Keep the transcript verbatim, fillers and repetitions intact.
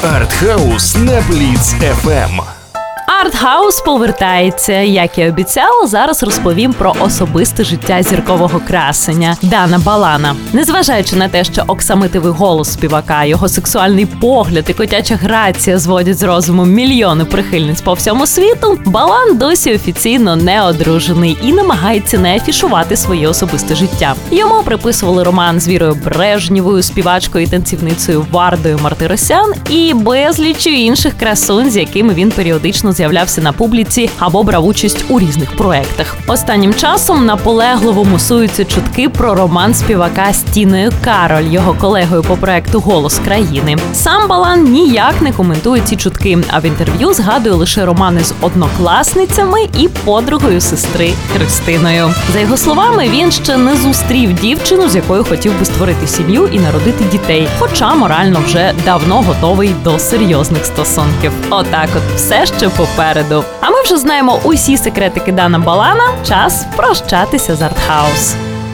Артхаус на Бліц еф ем. Артхаус повертається. Як і обіцяла, зараз розповім про особисте життя зіркового красеня Дана Балана. Незважаючи на те, що оксамитовий голос співака, його сексуальний погляд і котяча грація зводять з розуму мільйони прихильниць по всьому світу, Балан досі офіційно не одружений і намагається не афішувати своє особисте життя. Йому приписували роман з Вірою Брежнєвою, співачкою і танцівницею Вардою Мартиросян і безліччю інших красунь, з якими він періодично з'являвся на публіці або брав участь у різних проектах. Останнім часом наполегливо мусуються чутки про роман співака з Тіною Кароль, його колегою по проекту «Голос країни». Сам Балан ніяк не коментує ці чутки, а в інтерв'ю згадує лише романи з однокласницями і подругою сестри Христиною. За його словами, він ще не зустрів дівчину, з якою хотів би створити сім'ю і народити дітей, хоча морально вже давно готовий до серйозних стосунків. Отак от, все ще попереду. А ми вже знаємо усі секретики Дана Балана. Час прощатися з Артхаус.